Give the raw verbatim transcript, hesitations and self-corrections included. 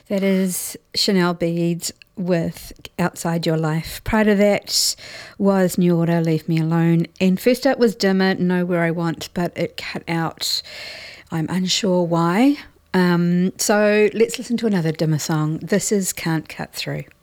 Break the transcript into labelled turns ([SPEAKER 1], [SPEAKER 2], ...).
[SPEAKER 1] That is Chanel Beads with Outside Your Life. Prior to that was New Order, Leave Me Alone. And first up was Dimmer, Know Where I Want, but it cut out. I'm unsure why. Um, so let's listen to another Dimmer song. This is Can't Cut Through.